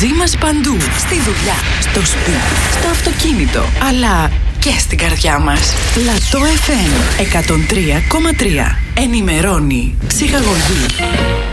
μαζί μας παντού. Στη δουλειά, στο σπίτι, στο αυτοκίνητο, αλλά και στην καρδιά μας. Λατό FM 103,3. Ενημερώνει, ψυχαγωγεί.